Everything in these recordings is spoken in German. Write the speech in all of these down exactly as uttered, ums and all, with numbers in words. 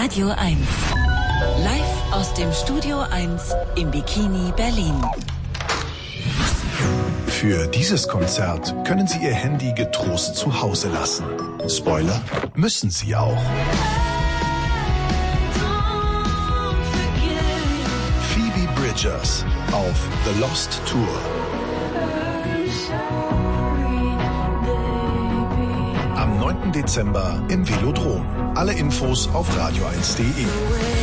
Radio eins. Live aus dem Studio eins im Bikini Berlin. Für dieses Konzert können Sie Ihr Handy getrost zu Hause lassen. Spoiler, müssen Sie auch. Phoebe Bridgers auf The Lost Tour. Am neunten Dezember im Velodrom. Alle Infos auf radio eins punkt de.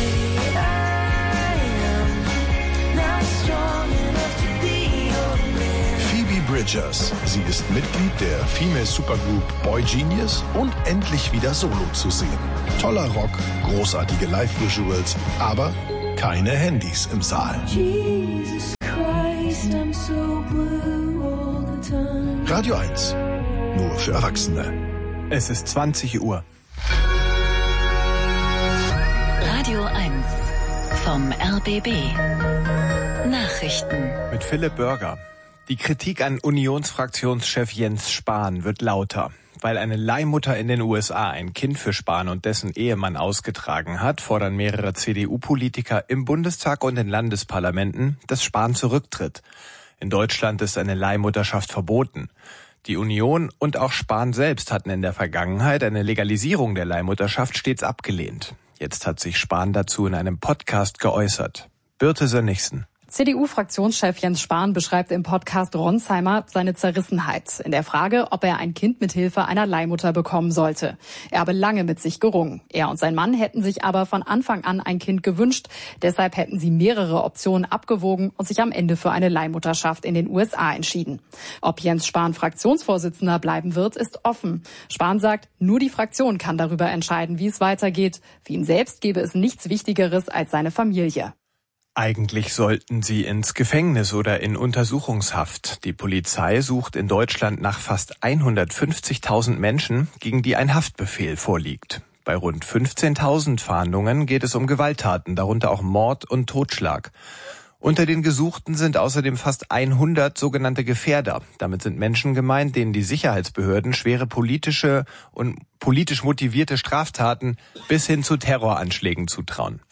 Phoebe Bridgers. Sie ist Mitglied der Female Supergroup Boy Genius und endlich wieder solo zu sehen. Toller Rock, großartige Live-Visuals, aber keine Handys im Saal. Jesus Christ, I'm so blue all the time. Radio eins. Nur für Erwachsene. Es ist zwanzig Uhr. Radio eins vom R B B. Nachrichten. Mit Philipp Börger. Die Kritik an Unionsfraktionschef Jens Spahn wird lauter. Weil eine Leihmutter in den U S A ein Kind für Spahn und dessen Ehemann ausgetragen hat, fordern mehrere C D U-Politiker im Bundestag und in Landesparlamenten, dass Spahn zurücktritt. In Deutschland ist eine Leihmutterschaft verboten. Die Union und auch Spahn selbst hatten in der Vergangenheit eine Legalisierung der Leihmutterschaft stets abgelehnt. Jetzt hat sich Spahn dazu in einem Podcast geäußert. Birte Sönnigsen. C D U-Fraktionschef Jens Spahn beschreibt im Podcast Ronsheimer seine Zerrissenheit in der Frage, ob er ein Kind mit Hilfe einer Leihmutter bekommen sollte. Er habe lange mit sich gerungen. Er und sein Mann hätten sich aber von Anfang an ein Kind gewünscht. Deshalb hätten sie mehrere Optionen abgewogen und sich am Ende für eine Leihmutterschaft in den U S A entschieden. Ob Jens Spahn Fraktionsvorsitzender bleiben wird, ist offen. Spahn sagt, nur die Fraktion kann darüber entscheiden, wie es weitergeht. Für ihn selbst gäbe es nichts Wichtigeres als seine Familie. Eigentlich sollten sie ins Gefängnis oder in Untersuchungshaft. Die Polizei sucht in Deutschland nach fast hundertfünfzigtausend Menschen, gegen die ein Haftbefehl vorliegt. Bei rund fünfzehntausend Fahndungen geht es um Gewalttaten, darunter auch Mord und Totschlag. Unter den Gesuchten sind außerdem fast hundert sogenannte Gefährder. Damit sind Menschen gemeint, denen die Sicherheitsbehörden schwere politische und politisch motivierte Straftaten bis hin zu Terroranschlägen zutrauen.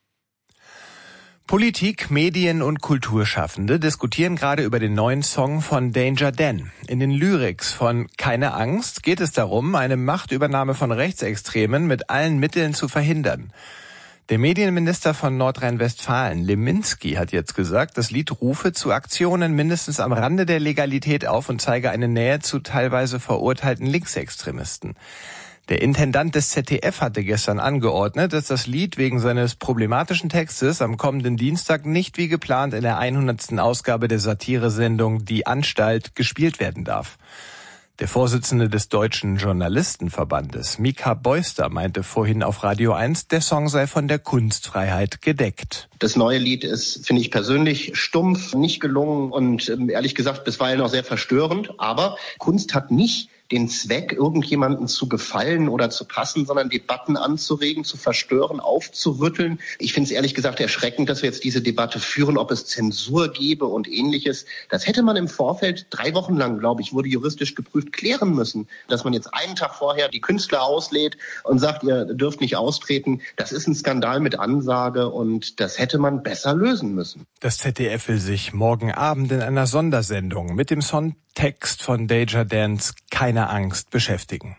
Politik, Medien und Kulturschaffende diskutieren gerade über den neuen Song von Danger Dan. In den Lyrics von Keine Angst geht es darum, eine Machtübernahme von Rechtsextremen mit allen Mitteln zu verhindern. Der Medienminister von Nordrhein-Westfalen, Leminski, hat jetzt gesagt, das Lied rufe zu Aktionen mindestens am Rande der Legalität auf und zeige eine Nähe zu teilweise verurteilten Linksextremisten. Der Intendant des Z D F hatte gestern angeordnet, dass das Lied wegen seines problematischen Textes am kommenden Dienstag nicht wie geplant in der hundertsten Ausgabe der Satiresendung Die Anstalt gespielt werden darf. Der Vorsitzende des Deutschen Journalistenverbandes, Mika Beuster, meinte vorhin auf Radio eins, der Song sei von der Kunstfreiheit gedeckt. Das neue Lied ist, finde ich persönlich, stumpf, nicht gelungen und ehrlich gesagt bisweilen auch sehr verstörend. Aber Kunst hat nicht den Zweck, irgendjemandem zu gefallen oder zu passen, sondern Debatten anzuregen, zu verstören, aufzurütteln. Ich finde es ehrlich gesagt erschreckend, dass wir jetzt diese Debatte führen, ob es Zensur gebe und Ähnliches. Das hätte man im Vorfeld drei Wochen lang, glaube ich, wurde juristisch geprüft, klären müssen. Dass man jetzt einen Tag vorher die Künstler auslädt und sagt, ihr dürft nicht austreten, das ist ein Skandal mit Ansage und das hätte man besser lösen müssen. Das Z D F will sich morgen Abend in einer Sondersendung mit dem Songtext von Danger Dans Keine Angst beschäftigen.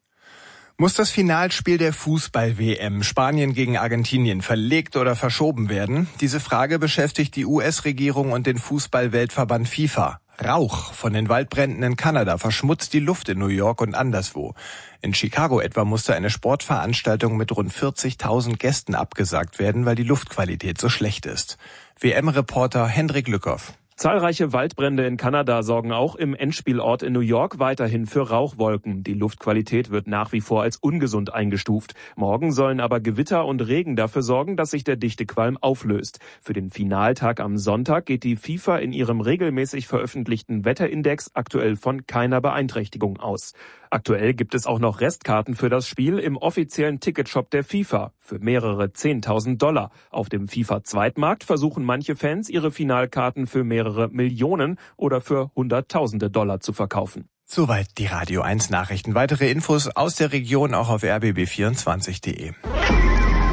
Muss das Finalspiel der Fußball-W M Spanien gegen Argentinien verlegt oder verschoben werden? Diese Frage beschäftigt die U S-Regierung und den Fußball-Weltverband FIFA. Rauch von den Waldbränden in Kanada verschmutzt die Luft in New York und anderswo. In Chicago etwa musste eine Sportveranstaltung mit rund vierzigtausend Gästen abgesagt werden, weil die Luftqualität so schlecht ist. W M-Reporter Hendrik Lückhoff. Zahlreiche Waldbrände in Kanada sorgen auch im Endspielort in New York weiterhin für Rauchwolken. Die Luftqualität wird nach wie vor als ungesund eingestuft. Morgen sollen aber Gewitter und Regen dafür sorgen, dass sich der dichte Qualm auflöst. Für den Finaltag am Sonntag geht die FIFA in ihrem regelmäßig veröffentlichten Wetterindex aktuell von keiner Beeinträchtigung aus. Aktuell gibt es auch noch Restkarten für das Spiel im offiziellen Ticketshop der FIFA für mehrere zehntausend Dollar. Auf dem FIFA-Zweitmarkt versuchen manche Fans, ihre Finalkarten für mehrere Millionen oder für Hunderttausende Dollar zu verkaufen. Soweit die Radio eins Nachrichten. Weitere Infos aus der Region auch auf r b b vierundzwanzig punkt de.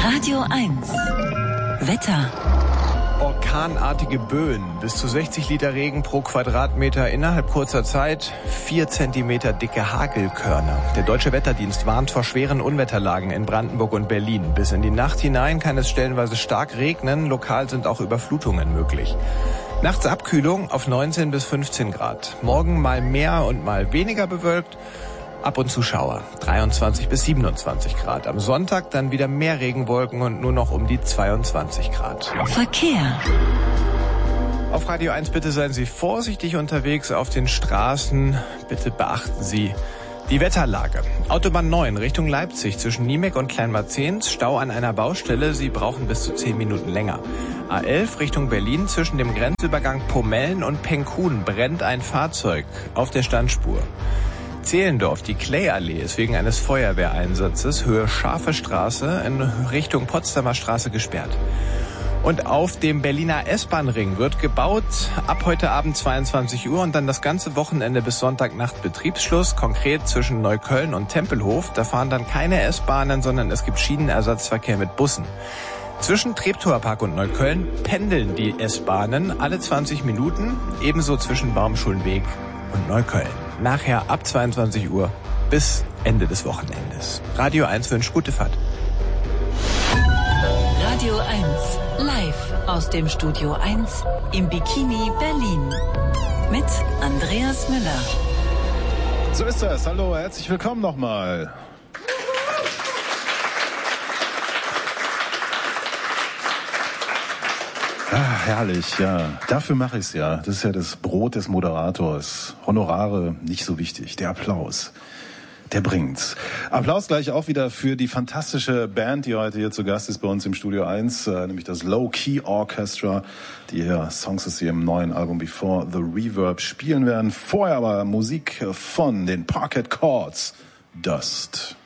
Radio eins. Wetter. Orkanartige Böen, bis zu sechzig Liter Regen pro Quadratmeter innerhalb kurzer Zeit, vier Zentimeter dicke Hagelkörner. Der Deutsche Wetterdienst warnt vor schweren Unwetterlagen in Brandenburg und Berlin. Bis in die Nacht hinein kann es stellenweise stark regnen, lokal sind auch Überflutungen möglich. Nachts Abkühlung auf neunzehn bis fünfzehn Grad. Morgen mal mehr und mal weniger bewölkt. Ab und zu Schauer, dreiundzwanzig bis siebenundzwanzig Grad. Am Sonntag dann wieder mehr Regenwolken und nur noch um die zweiundzwanzig Grad. Verkehr. Auf Radio eins bitte seien Sie vorsichtig unterwegs auf den Straßen. Bitte beachten Sie die Wetterlage. Autobahn neun Richtung Leipzig zwischen Niemek und Kleinmarzens. Stau an einer Baustelle. Sie brauchen bis zu zehn Minuten länger. A elf Richtung Berlin zwischen dem Grenzübergang Pomellen und Penkhuhn brennt ein Fahrzeug auf der Standspur. Zehlendorf, die Clay-Allee ist wegen eines Feuerwehreinsatzes Höhe Scharfe Straße in Richtung Potsdamer Straße gesperrt. Und auf dem Berliner S-Bahn-Ring wird gebaut ab heute Abend zweiundzwanzig Uhr und dann das ganze Wochenende bis Sonntagnacht Betriebsschluss, konkret zwischen Neukölln und Tempelhof. Da fahren dann keine S-Bahnen, sondern es gibt Schienenersatzverkehr mit Bussen. Zwischen Treptower Park und Neukölln pendeln die S-Bahnen alle zwanzig Minuten, ebenso zwischen Baumschulenweg und Neukölln. Nachher ab zweiundzwanzig Uhr bis Ende des Wochenendes. Radio eins wünscht gute Fahrt. Radio eins, live aus dem Studio eins im Bikini Berlin. Mit Andreas Müller. So ist das. Hallo, herzlich willkommen nochmal. Ah, herrlich, ja. Dafür mache ich es ja. Das ist ja das Brot des Moderators. Honorare nicht so wichtig. Der Applaus, der bringt's. Applaus gleich auch wieder für die fantastische Band, die heute hier zu Gast ist bei uns im Studio eins, äh, nämlich das Low Key Orchestra, die hier Songs aus ihrem neuen Album Before the Reverb spielen werden. Vorher aber Musik von den Parquet Chords, Dust.